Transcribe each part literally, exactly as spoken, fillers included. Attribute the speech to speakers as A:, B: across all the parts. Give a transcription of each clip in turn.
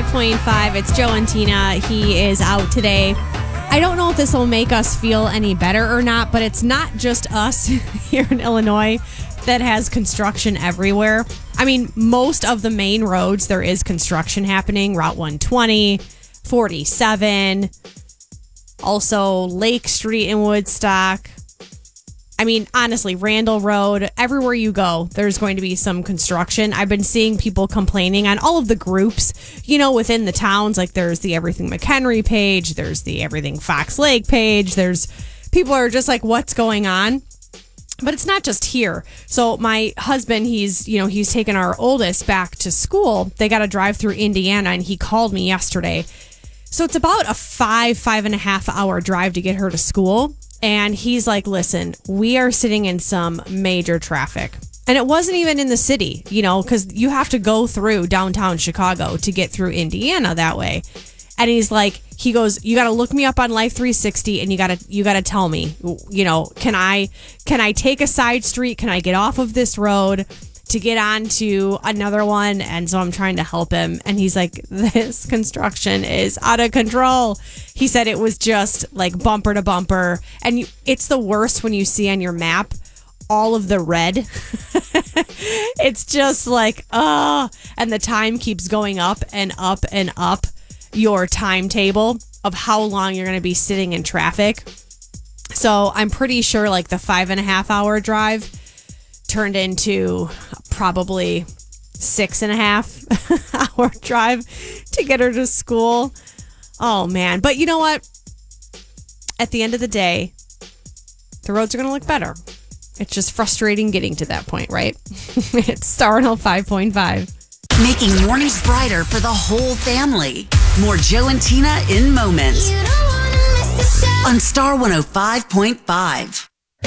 A: point five. It's Joe and Tina. He is out today. I don't know if this will make us feel any better or not, but it's not just us here in Illinois that has construction everywhere. I mean, most of the main roads, there is construction happening. Route one twenty, forty-seven, also Lake Street in Woodstock. I mean, honestly, Randall Road, everywhere you go, there's going to be some construction. I've been seeing people complaining on all of the groups, you know, within the towns. Like there's the Everything McHenry page, there's the Everything Fox Lake page. There's people are just like, what's going on? But it's not just here. So my husband, he's, you know, he's taken our oldest back to school. They got to drive through Indiana, and he called me yesterday. So it's about a five, five and a half hour drive to get her to school. And he's like, listen, we are sitting in some major traffic. And it wasn't even in the city, you know, because you have to go through downtown Chicago to get through Indiana that way. And he's like, he goes, you got to look me up on Life three sixty, and you got to you got to tell me, you know, can I can I take a side street? Can I get off of this road to get on to another one? And so I'm trying to help him. And he's like, this construction is out of control. He said it was just like bumper to bumper. And you, it's the worst when you see on your map all of the red. It's just like, oh, and the time keeps going up and up and up your timetable of how long you're going to be sitting in traffic. So I'm pretty sure like the five and a half hour drive turned into probably six and a half hour drive to get her to school. Oh man. But you know what? At the end of the day, the roads are going to look better. It's just frustrating getting to that point, right? It's Star one oh five point five.
B: Making mornings brighter for the whole family. More Joe and Tina in moments. You don't wanna miss the show. On Star one oh five point five.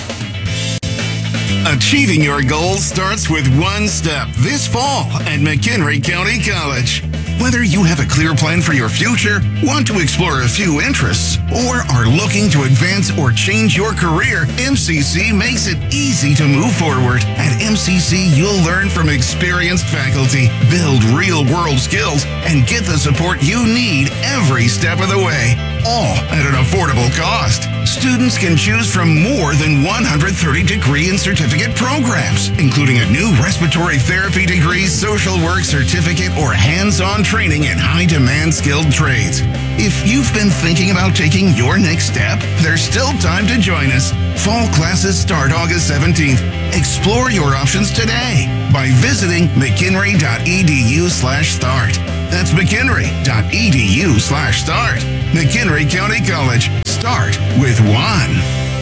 C: Achieving your goals starts with one step this fall at McHenry County College. Whether you have a clear plan for your future, want to explore a few interests, or are looking to advance or change your career, M C C makes it easy to move forward. At M C C, you'll learn from experienced faculty, build real-world skills, and get the support you need every step of the way, all at an affordable cost. Students can choose from more than one hundred thirty degree and certificate programs, including a new respiratory therapy degree, social work certificate, or hands-on training in high-demand skilled trades. If you've been thinking about taking your next step, there's still time to join us. Fall classes start August seventeenth. Explore your options today by visiting mchenry.edu slash start. That's mchenry.edu slash start. McHenry County College. Start with one.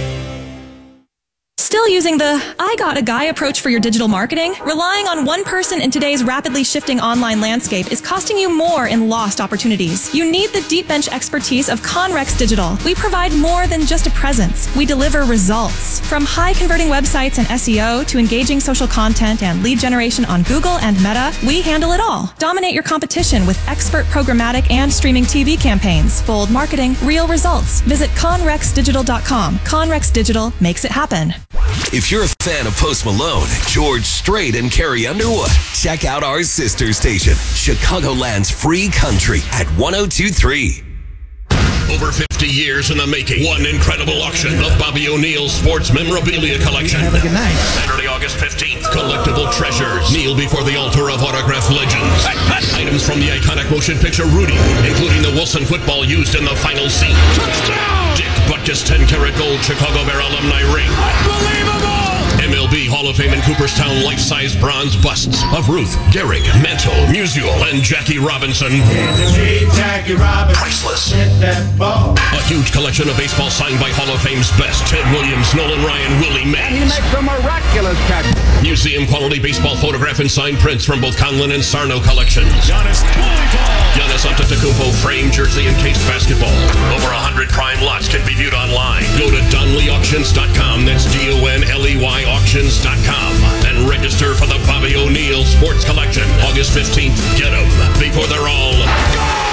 D: Still using the I got a guy approach for your digital marketing? Relying on one person in today's rapidly shifting online landscape is costing you more in lost opportunities. You need the deep bench expertise of Conrex Digital. We provide more than just a presence. We deliver results. From high converting websites and S E O to engaging social content and lead generation on Google and Meta, we handle it all. Dominate your competition with expert programmatic and streaming T V campaigns. Bold marketing, real results. Visit conrex digital dot com. Conrex Digital makes it happen.
E: If you're a fan of Post Malone, George Strait, and Carrie Underwood, check out our sister station, Chicagoland's Free Country at one oh two point three.
F: Over fifty years in the making. One incredible auction of Bobby O'Neill's sports memorabilia collection.
G: Have a good night.
F: Saturday, August fifteenth. Collectible treasures. Kneel before the altar of autograph legends. Items from the iconic motion picture Rudy, including the Wilson football used in the final scene. Touchdown! Dick Butkus ten karat gold Chicago Bear alumni ring. Unbelievable! M L B Hall of Fame in Cooperstown life-size bronze busts of Ruth, Gehrig, Mantle, Musial, and Jackie Robinson.
H: Jackie Robinson.
F: Priceless. A huge collection of baseball signed by Hall of Fame's best. Ted Williams, Nolan Ryan, Willie Mays.
H: He makes a miraculous catch.
F: Museum quality baseball photograph and signed prints from both Conlon and Sarno collections. Giannis Giannis Antetokounmpo frame jersey and case basketball. Over one hundred prime lots can be viewed online. Go to donley auctions dot com. That's D O N L E Y auctions dot com. And register for the Bobby O'Neill Sports Collection. August fifteenth. Get them before they're all gone.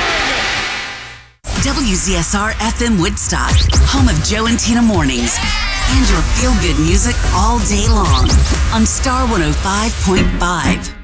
B: W Z S R F M Woodstock, home of Joe and Tina mornings, and your feel-good music all day long on Star one oh five point five.